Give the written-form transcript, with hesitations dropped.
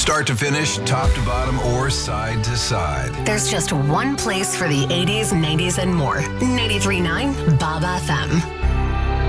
Start to finish, top to bottom, or side to side. There's just one place for the 80s, 90s, and more. 93.9 Bob FM.